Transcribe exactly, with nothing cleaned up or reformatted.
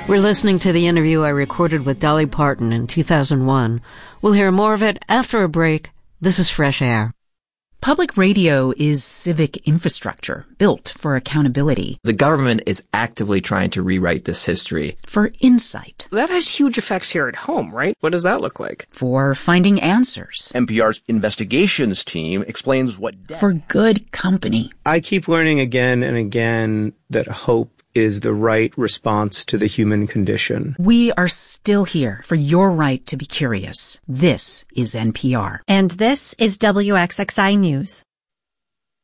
We're listening to the interview I recorded with Dolly Parton in two thousand one. We'll hear more of it after a break. This is Fresh Air. Public radio is civic infrastructure built for accountability. The government is actively trying to rewrite this history. For insight. That has huge effects here at home, right? What does that look like? For finding answers. N P R's investigations team explains what... Death. For good company. I keep learning again and again that hope is the right response to the human condition. We are still here for your right to be curious. This is N P R. And this is W X X I News.